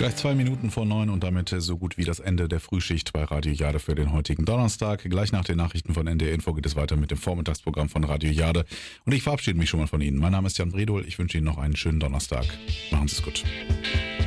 Gleich 2 Minuten vor 9 und damit so gut wie das Ende der Frühschicht bei Radio Jade für den heutigen Donnerstag. Gleich nach den Nachrichten von NDR Info geht es weiter mit dem Vormittagsprogramm von Radio Jade. Und ich verabschiede mich schon mal von Ihnen. Mein Name ist Jan Bredol. Ich wünsche Ihnen noch einen schönen Donnerstag. Machen Sie es gut.